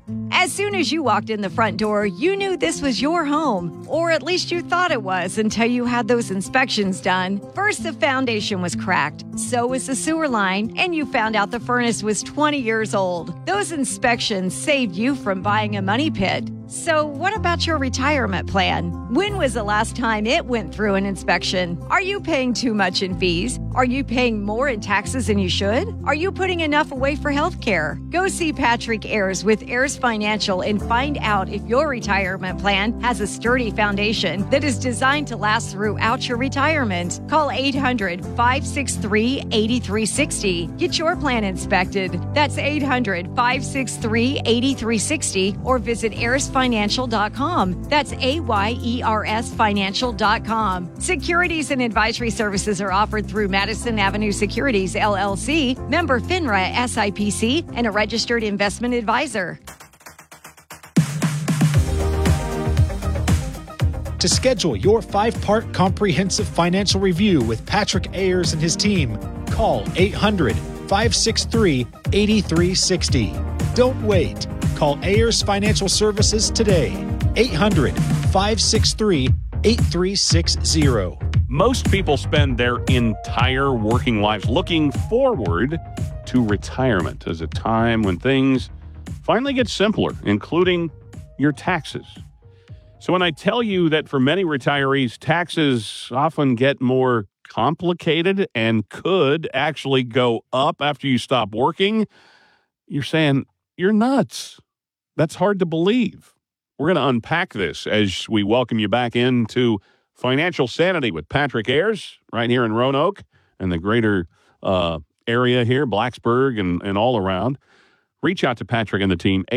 As soon as you walked in the front door, you knew this was your home, or at least you thought it was until you had those inspections done. First, the foundation was cracked, so was the sewer line, and you found out the furnace was 20 years old. Those inspections saved you from buying a money pit. So what about your retirement plan? When was the last time it went through an inspection? Are you paying too much in fees? Are you paying more in taxes than you should? Are you putting enough away for health care? Go see Patrick Ayers with Ayers Financial and find out if your retirement plan has a sturdy foundation that is designed to last throughout your retirement. Call 800-563-8360. Get your plan inspected. That's 800-563-8360 or visit AyersFinancial.com. That's AYERSFinancial.com. Securities and advisory services are offered through Madison Avenue Securities, LLC, member FINRA SIPC, and a registered investment advisor. To schedule your 5-part comprehensive financial review with Patrick Ayers and his team, call 800-563-8360. Don't wait. Call Ayers Financial Services today. 800-563-8360. Most people spend their entire working lives looking forward to retirement as a time when things finally get simpler, including your taxes. So when I tell you that for many retirees, taxes often get more complicated and could actually go up after you stop working, you're saying, you're nuts. That's hard to believe. We're going to unpack this as we welcome you back into Financial Sanity with Patrick Ayers right here in Roanoke and the greater area here, Blacksburg and all around. Reach out to Patrick and the team,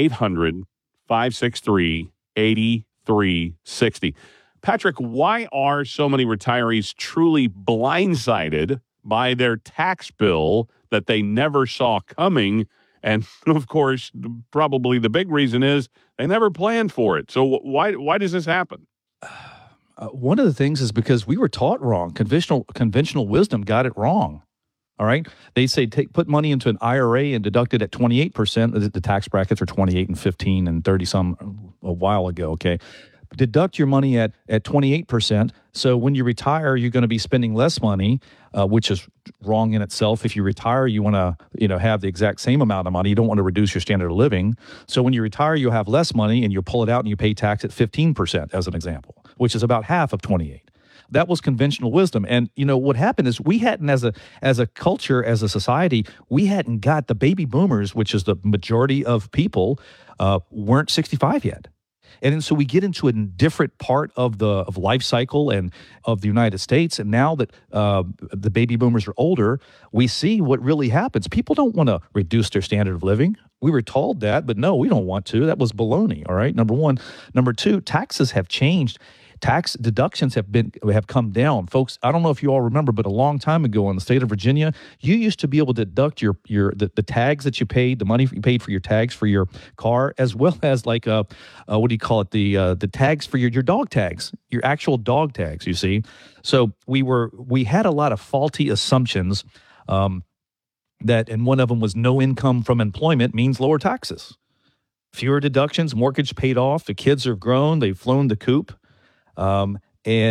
800-563-8360. Patrick, why are so many retirees truly blindsided by their tax bill that they never saw coming? And, of course, probably the big reason is they never planned for it. So why does this happen? One of the things is because we were taught wrong. Conventional wisdom got it wrong. All right? They say put money into an IRA and deduct it at 28%. The tax brackets are 28 and 15 and 30-some a while ago, okay? Deduct your money at 28%. So when you retire, you're going to be spending less money, which is wrong in itself. If you retire, you want to have the exact same amount of money. You don't want to reduce your standard of living. So when you retire, you'll have less money, and you pull it out and you pay tax at 15%, as an example, which is about half of 28. That was conventional wisdom. And, what happened is we hadn't, as a culture, as a society, we hadn't got the baby boomers, which is the majority of people, weren't 65 yet. And so we get into a different part of life cycle and of the United States. And now that the baby boomers are older, we see what really happens. People don't want to reduce their standard of living. We were told that, but no, we don't want to. That was baloney, all right? Number one. Number two, taxes have changed. Tax deductions have come down. Folks, I don't know if you all remember, but a long time ago in the state of Virginia, you used to be able to deduct the tags that you paid, the money you paid for your tags for your car, as well as the tags for your dog tags, your actual dog tags, you see. So we had a lot of faulty assumptions and one of them was no income from employment means lower taxes. Fewer deductions, mortgage paid off, the kids are grown, they've flown the coop. IRA,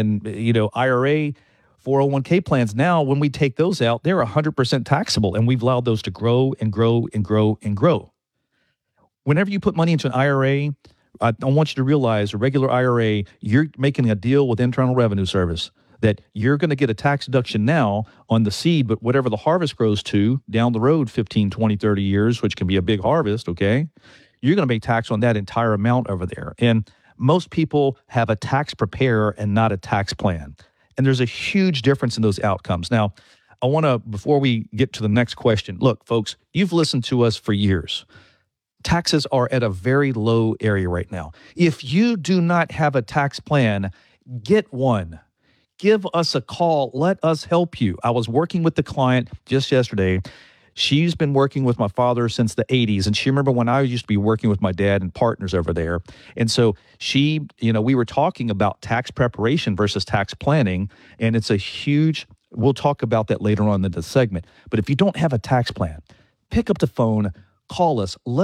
401k plans now, when we take those out, they're 100% taxable, and we've allowed those to grow and grow and grow and grow. Whenever you put money into an IRA, I want you to realize a regular IRA, you're making a deal with Internal Revenue Service that you're going to get a tax deduction now on the seed, but whatever the harvest grows to down the road, 15, 20, 30 years, which can be a big harvest, okay, you're going to pay tax on that entire amount over there. And most people have a tax preparer and not a tax plan. And there's a huge difference in those outcomes. Now, I want to, before we get to the next question, look, folks, you've listened to us for years. Taxes are at a very low area right now. If you do not have a tax plan, get one. Give us a call. Let us help you. I was working with the client just yesterday. She's been working with my father since the 80s, and she remember when I used to be working with my dad and partners over there. And so we were talking about tax preparation versus tax planning, and it's a huge, we'll talk about that later on in the segment. But if you don't have a tax plan, pick up the phone, call us, let